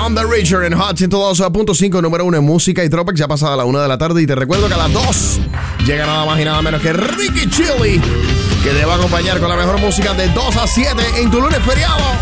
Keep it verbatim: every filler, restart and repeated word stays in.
On the Rager en Hot ciento dos punto cinco, número uno en música y tropics. Ya pasada la una de la tarde y te recuerdo que a las dos llega nada más y nada menos que Ricky Chili, que te va a acompañar con la mejor música de dos a siete en tu lunes feriado.